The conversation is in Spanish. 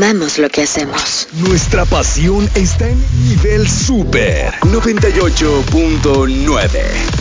amamos lo que hacemos. Nuestra pasión está en nivel super 98.9.